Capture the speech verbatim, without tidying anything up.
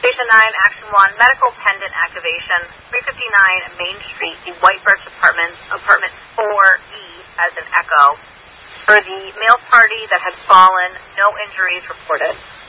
Station nine, Action one, medical pendant activation, three fifty-nine Main Street, the White Birch Apartments, apartment four E as in Echo. For the male party that had fallen, no injuries reported.